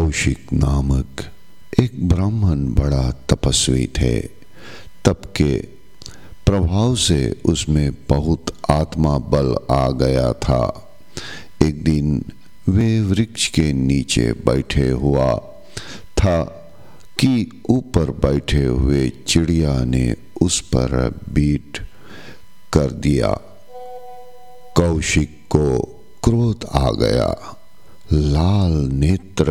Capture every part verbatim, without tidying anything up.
कौशिक नामक एक ब्राह्मण बड़ा तपस्वी थे। तप के प्रभाव से उसमें बहुत आत्मा बल आ गया था। एक दिन वे वृक्ष के नीचे बैठे हुआ था कि ऊपर बैठे हुए चिड़िया ने उस पर बीट कर दिया। कौशिक को क्रोध आ गया। लाल नेत्र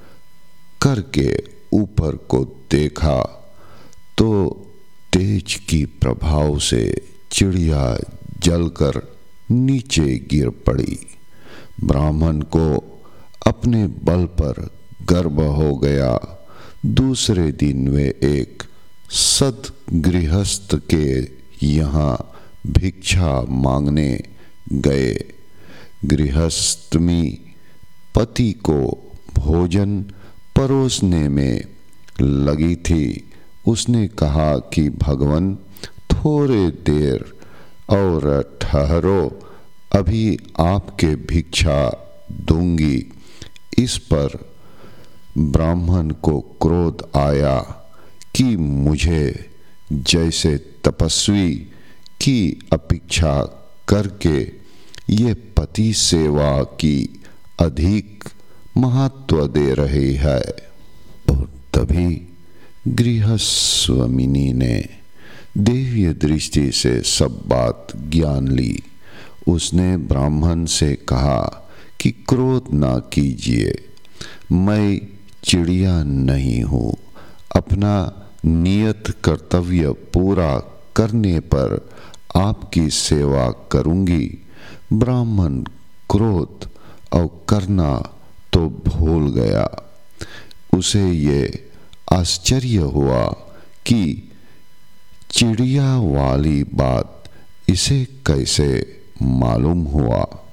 करके ऊपर को देखा तो तेज की प्रभाव से चिड़िया जलकर नीचे गिर पड़ी। ब्राह्मण को अपने बल पर गर्व हो गया। दूसरे दिन वे एक सद गृहस्थ के यहाँ भिक्षा मांगने गए। गृहस्थमी पति को भोजन परोसने में लगी थी। उसने कहा कि भगवान थोड़े देर और ठहरो, अभी आपके भिक्षा दूंगी। इस पर ब्राह्मण को क्रोध आया कि मुझे जैसे तपस्वी की अपेक्षा करके ये पति सेवा की अधिक महत्व दे रही है। और तभी गृहस्वामिनी ने देवीय दृष्टि से सब बात ज्ञान ली। उसने ब्राह्मण से कहा कि क्रोध ना कीजिए, मैं चिड़िया नहीं हूँ। अपना नियत कर्तव्य पूरा करने पर आपकी सेवा करूँगी। ब्राह्मण क्रोध और करना तो भूल गया। उसे ये आश्चर्य हुआ कि चिड़िया वाली बात इसे कैसे मालूम हुआ।